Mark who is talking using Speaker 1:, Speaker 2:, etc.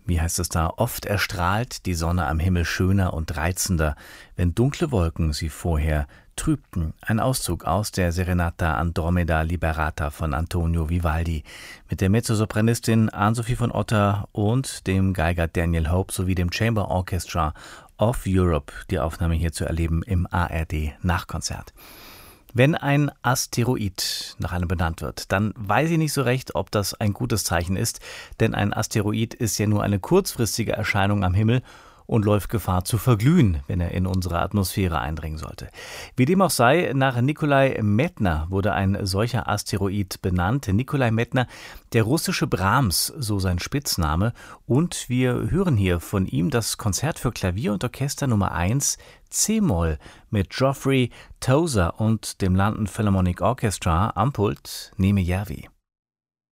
Speaker 1: wie heißt es da, oft erstrahlt die Sonne am Himmel schöner und reizender, wenn dunkle Wolken sie vorher trübten. Ein Auszug aus der Serenata Andromeda Liberata von Antonio Vivaldi mit der Mezzosopranistin Ann-Sophie von Otter und dem Geiger Daniel Hope sowie dem Chamber Orchestra of Europe. Die Aufnahme hier zu erleben im ARD-Nachkonzert. Wenn ein Asteroid nach einem benannt wird, dann weiß ich nicht so recht, ob das ein gutes Zeichen ist, denn ein Asteroid ist ja nur eine kurzfristige Erscheinung am Himmel und läuft Gefahr zu verglühen, wenn er in unsere Atmosphäre eindringen sollte. Wie dem auch sei, nach Nikolai Medtner wurde ein solcher Asteroid benannt. Nikolai Medtner, der russische Brahms, so sein Spitzname. Und wir hören hier von ihm das Konzert für Klavier und Orchester Nummer 1 C-Moll mit Geoffrey Tozer und dem London Philharmonic Orchestra am Pult Neme Järvi.